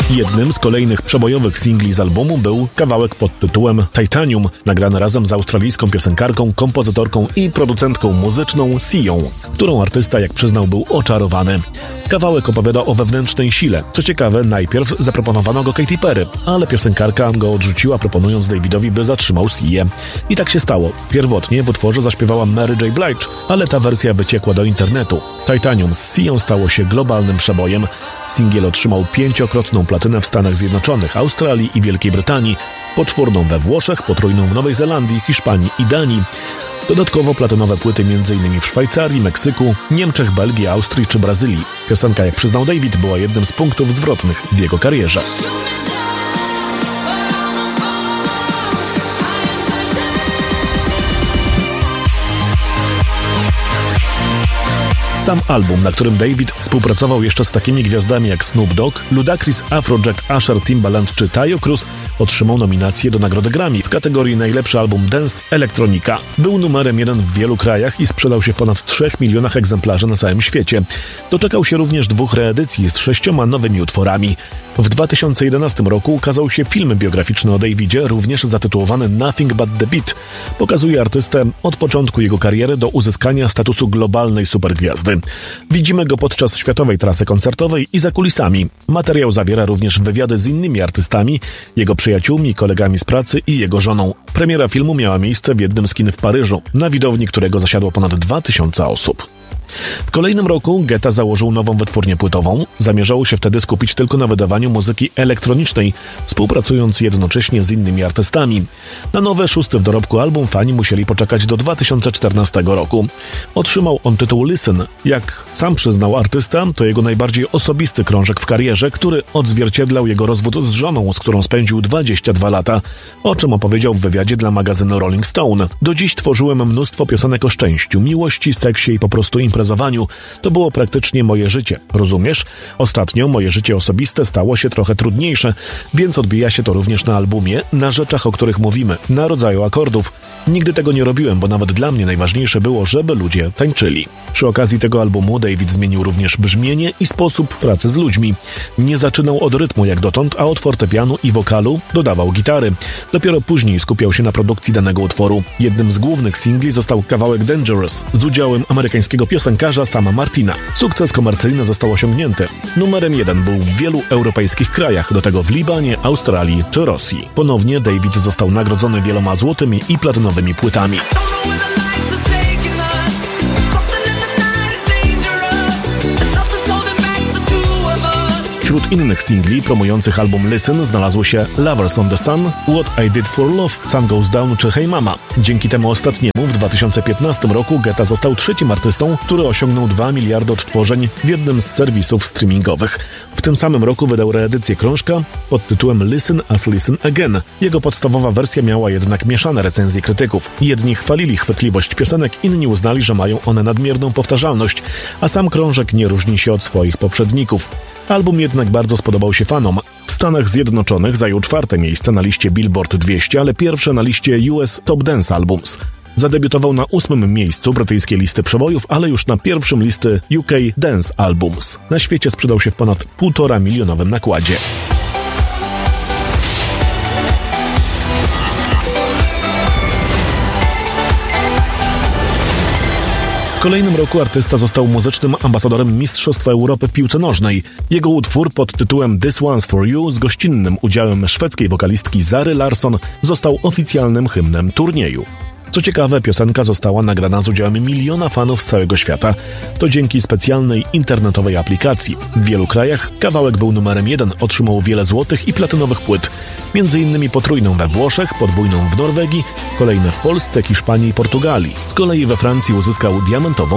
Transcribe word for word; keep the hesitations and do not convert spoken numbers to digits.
Jednym z kolejnych przebojowych singli z albumu był kawałek pod tytułem Titanium, nagrany razem z australijską piosenkarką, kompozytorką i producentką muzyczną Sią, którą artysta, jak przyznał, był oczarowany. Kawałek opowiada o wewnętrznej sile. Co ciekawe, najpierw zaproponowano go Katy Perry, ale piosenkarka go odrzuciła, proponując Davidowi, by zatrzymał Się. I tak się stało. Pierwotnie w utworze zaśpiewała Mary J. Blige, ale ta wersja wyciekła do internetu. Titanium z Sią stało się globalnym przebojem. Singiel otrzymał pięciokrotną platynę w Stanach Zjednoczonych, Australii i Wielkiej Brytanii, poczwórną we Włoszech, potrójną w Nowej Zelandii, Hiszpanii i Danii. Dodatkowo platynowe płyty m.in. w Szwajcarii, Meksyku, Niemczech, Belgii, Austrii czy Brazylii. Piosenka, jak przyznał David, była jednym z punktów zwrotnych w jego karierze. Sam album, na którym David współpracował jeszcze z takimi gwiazdami jak Snoop Dogg, Ludacris, Afrojack, Usher, Timbaland czy Taio Cruz, otrzymał nominację do nagrody Grammy w kategorii Najlepszy album Dance Elektronika. Był numerem jeden w wielu krajach i sprzedał się w ponad trzech milionach egzemplarzy na całym świecie. Doczekał się również dwóch reedycji z sześcioma nowymi utworami. W dwa tysiące jedenastym roku ukazał się film biograficzny o Davidzie, również zatytułowany Nothing But The Beat. Pokazuje artystę od początku jego kariery do uzyskania statusu globalnej supergwiazdy. Widzimy go podczas światowej trasy koncertowej i za kulisami. Materiał zawiera również wywiady z innymi artystami, jego przyjaciółmi, kolegami z pracy i jego żoną. Premiera filmu miała miejsce w jednym z kin w Paryżu, na widowni którego zasiadło ponad dwa tysiące osób. W kolejnym roku Guetta założył nową wytwórnię płytową. Zamierzało się wtedy skupić tylko na wydawaniu muzyki elektronicznej, współpracując jednocześnie z innymi artystami. Na nowe, szósty w dorobku album fani musieli poczekać do dwa tysiące czternastego roku. Otrzymał on tytuł Listen. Jak sam przyznał artysta, to jego najbardziej osobisty krążek w karierze, który odzwierciedlał jego rozwód z żoną, z którą spędził dwadzieścia dwa lata, o czym opowiedział w wywiadzie dla magazynu Rolling Stone. Do dziś tworzyłem mnóstwo piosenek o szczęściu, miłości, seksie i po prostu imprezowaniu. To było praktycznie moje życie. Rozumiesz? Ostatnio moje życie osobiste stało się trochę trudniejsze, więc odbija się to również na albumie, na rzeczach, o których mówimy, na rodzaju akordów. Nigdy tego nie robiłem, bo nawet dla mnie najważniejsze było, żeby ludzie tańczyli. Przy okazji tego albumu David zmienił również brzmienie i sposób pracy z ludźmi. Nie zaczynał od rytmu jak dotąd, a od fortepianu i wokalu dodawał gitary. Dopiero później skupiał się na produkcji danego utworu. Jednym z głównych singli został kawałek Dangerous z udziałem amerykańskiego piosenkarza Sama Martina. Sukces komercyjny został osiągnięty. Numerem jeden był w wielu europejskich krajach, do tego w Libanie, Australii czy Rosji. Ponownie David został nagrodzony wieloma złotymi i platynowymi płytami. Wśród innych singli promujących album Listen znalazły się Lovers on the Sun, What I Did for Love, Sun Goes Down czy Hey Mama. Dzięki temu ostatniemu w dwa tysiące piętnastym roku Guetta został trzecim artystą, który osiągnął dwa miliardy odtworzeń w jednym z serwisów streamingowych. W tym samym roku wydał reedycję krążka pod tytułem Listen as Listen Again. Jego podstawowa wersja miała jednak mieszane recenzje krytyków. Jedni chwalili chwytliwość piosenek, inni uznali, że mają one nadmierną powtarzalność, a sam krążek nie różni się od swoich poprzedników. Album jednak bardzo spodobał się fanom. W Stanach Zjednoczonych zajął czwarte miejsce na liście Billboard dwieście, ale pierwsze na liście U S Top Dance Albums. Zadebiutował na ósmym miejscu brytyjskiej listy przebojów, ale już na pierwszym listy U K Dance Albums. Na świecie sprzedał się w ponad półtora milionowym nakładzie. W kolejnym roku artysta został muzycznym ambasadorem Mistrzostw Europy w piłce nożnej. Jego utwór pod tytułem This One's For You z gościnnym udziałem szwedzkiej wokalistki Zary Larsson został oficjalnym hymnem turnieju. Co ciekawe, piosenka została nagrana z udziałem miliona fanów z całego świata. To dzięki specjalnej internetowej aplikacji. W wielu krajach kawałek był numerem jeden, otrzymał wiele złotych i platynowych płyt. Między innymi potrójną we Włoszech, podwójną w Norwegii, kolejne w Polsce, Hiszpanii i Portugalii. Z kolei we Francji uzyskał diamentową